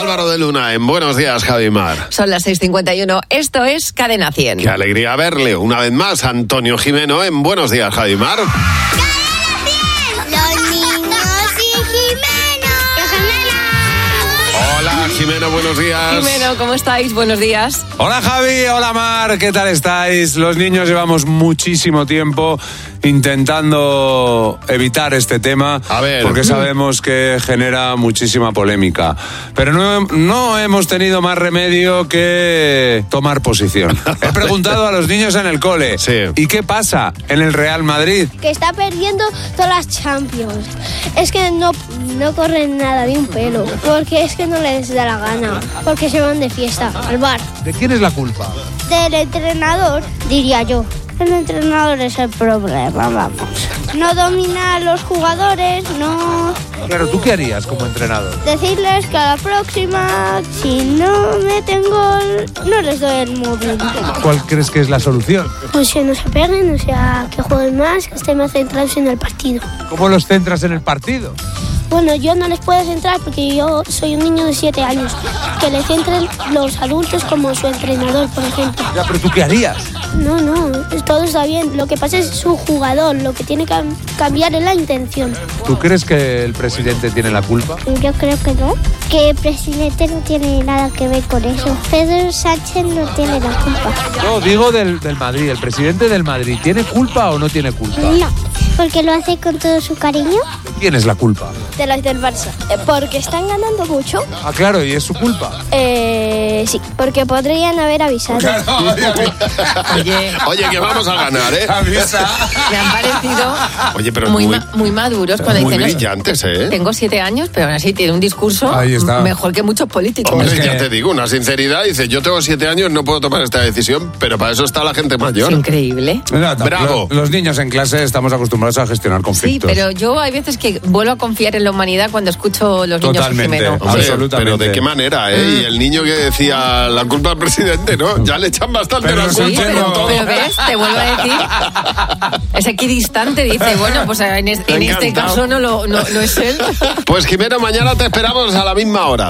Álvaro de Luna en Buenos Días, Javi Mar. Son las 6:51. Esto es Cadena 100. Qué alegría verle una vez más a Antonio Jimeno en Buenos Días, Javi Mar. Hola, Jimeno, buenos días. Jimeno, ¿cómo estáis? Buenos días. Hola, Javi. Hola, Mar. ¿Qué tal estáis? Los niños llevamos muchísimo tiempo intentando evitar este tema, A ver. porque sabemos que genera muchísima polémica. Pero no hemos tenido más remedio que tomar posición. He preguntado a los niños en el cole, Sí. ¿y qué pasa en el Real Madrid? Que está perdiendo todas las Champions. Es que no corren nada de un pelo, porque es que no les da la gana, porque se van de fiesta al bar. ¿De quién es la culpa? Del entrenador, diría yo. El entrenador es el problema, vamos. No domina a los jugadores, no... Claro, ¿tú qué harías como entrenador? Decirles que a la próxima, si no meten gol, no les doy el móvil. ¿Cuál crees que es la solución? Pues que no se peguen, o sea, que jueguen más, que estén más centrados en el partido. ¿Cómo los centras en el partido? Bueno, yo no les puedo centrar porque yo soy un niño de 7 años. Que le centren los adultos como su entrenador, por ejemplo. Ya, pero ¿tú qué harías? No, todo está bien. Lo que pasa es su jugador. Lo que tiene que cambiar es la intención. ¿Tú crees que el presidente tiene la culpa? Yo creo que no. Que el presidente no tiene nada que ver con eso. Pedro Sánchez no tiene la culpa. No, digo del Madrid. ¿El presidente del Madrid tiene culpa o no tiene culpa? No, porque lo hace con todo su cariño. ¿De quién es la culpa? De los del Barça. Porque están ganando mucho. Ah, claro, y es su culpa. Sí, porque podrían haber avisado. Oye, que vamos a ganar, ¿eh? Me han parecido Oye, pero muy maduros cuando muy dicen... brillantes, ¿eh? Tengo 7 años, pero aún así tiene un discurso Ahí está. mejor que muchos políticos. Hombre, Es que- ya te digo, una sinceridad. Dice, yo tengo 7 años, no puedo tomar esta decisión, pero para eso está la gente Es mayor. increíble. Bravo. Los niños en clase estamos acostumbrados a gestionar Sí, conflictos. pero yo hay veces que vuelvo a confiar en la humanidad cuando escucho los niños de Totalmente. Jimeno. Hombre, absolutamente. pero ¿de qué manera, eh? Y el niño que decía la culpa al presidente, ¿no? Ya le echan bastante Pero la no Sí, culpa entiendo. por todo. pero ves, te vuelvo a decir, es equidistante, dice, bueno, pues en este encantado. caso no es él. Pues Jimeno, mañana te esperamos a la misma hora.